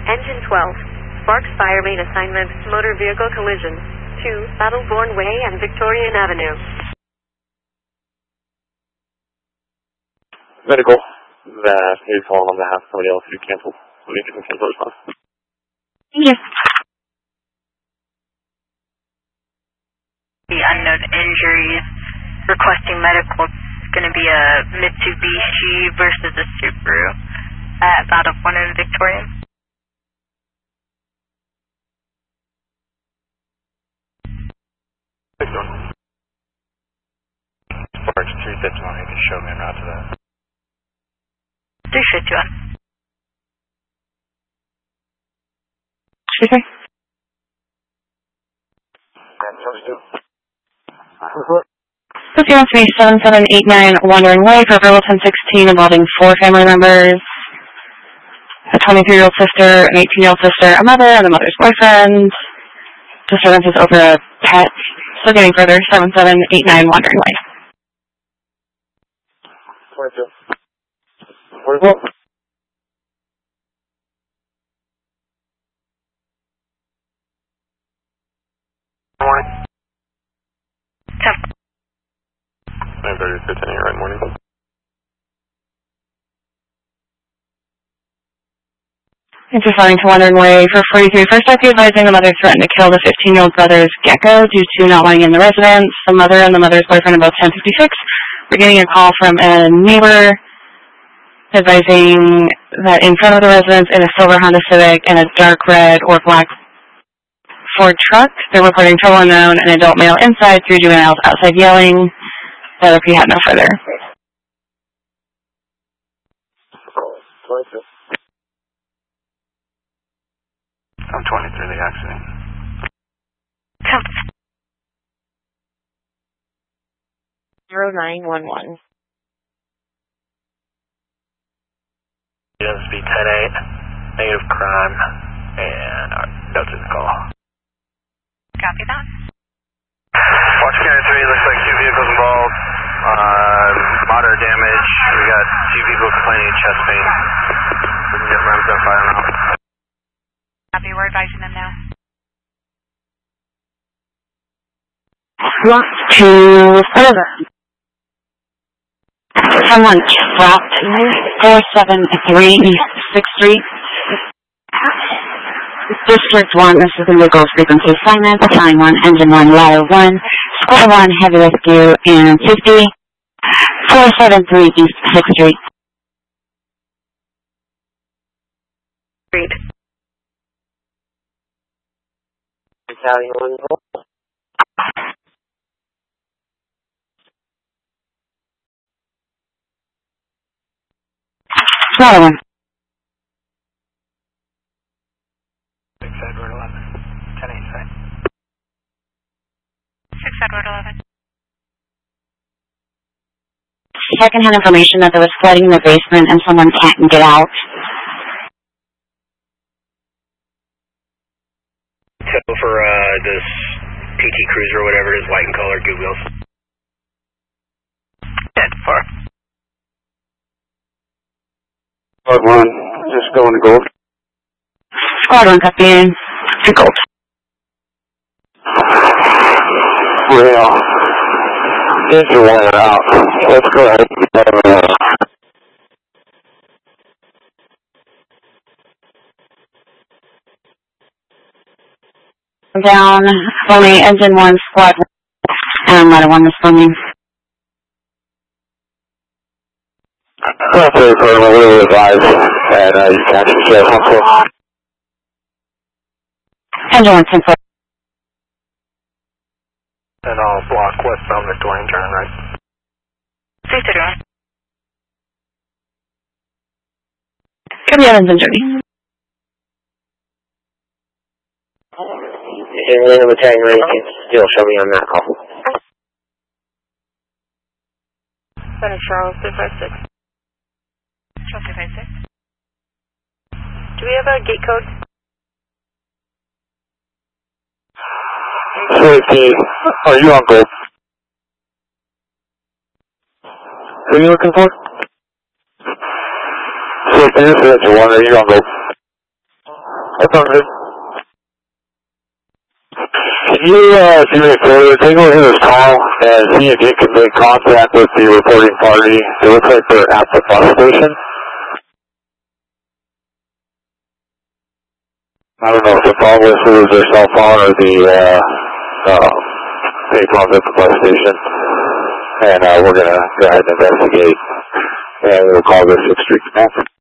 Engine 12. Sparks fire main assignment, motor vehicle collision. 2, Battleborn Way and Victorian Avenue. Medical. That is calling on behalf of somebody else who canceled. Let me get the cancel response. Yes. The unknown injuries. Requesting medical. It's going to be a Mitsubishi versus a Subaru at Battleborn and Victorian. Sparks 351, you can show me en route to that. 351. Okay. This is me 7789 Wandering Way for Verbal 1016 involving 4 family members. A 23-year-old sister, an 18-year-old sister, a mother, and the mother's boyfriend. Disturbance is over a pet. Still getting further, 7789 Wandering Way. 22. 44. Morning. 10. 9:30 to 10 a.m. morning. It's responding to Wandering Way for 43. First IP advising the mother threatened to kill the 15-year-old brother's gecko due to not wanting in the residence. The mother and the mother's boyfriend are both 1056. We're getting a call from a neighbor advising that in front of the residence in a silver Honda Civic and a dark red or black Ford truck, they're reporting trouble unknown, an adult male inside, 3 juveniles outside yelling. That if he had no further. 22. I'm 23, the accident. 0911. Speed 10-8, negative crime, and notes in the call. Copy that. Watch County 3, looks like 2 vehicles involved. Moderate damage. We got 2 people complaining of chest pain. We can get rounds on fire now. Copy, we're advising them now. Walk to further. Someone dropped 473 East 6th Street. District 1, this is the legal frequency assignment, assigned 1, engine 1, ladder 1, square 1, heavy rescue, and 50, 473 East 6th Street. Agreed. Italian 1 volt. Ladder 1. 6 Edward 11. 10-8 side. 6 Edward 11. Second-hand information that there was flooding in the basement and someone can't get out. Tow for this PT Cruiser or whatever it is, white in color, good wheels. 10-4. Squad 1, just going to gold. Squad 1, copy in. To gold. Well, engine 1 out. Let's go ahead and Down, phony, engine 1, squad 1, and ladder 1 is phony. Well, for a little advice, and you can actually get home. Engine 1, 10-4. And I'll block westbound Victorian, turn right. 331. Copy Evans and Jody. If you're battalion ready, still show me on that call. Center Charles 256. Charles 256. Do we have a gate code? 13. Are you on gold? Who are you looking for? 13, this is 1. Are you on gold? Affirmative. Can you do me a favor, take over this call and see if you can make contact with the reporting party? It looks like they're at the bus station. I don't know if the phone whistle is their cell phone or the payphones at the bus station. And we're going to go ahead and investigate. And we'll call this 6th Street Command.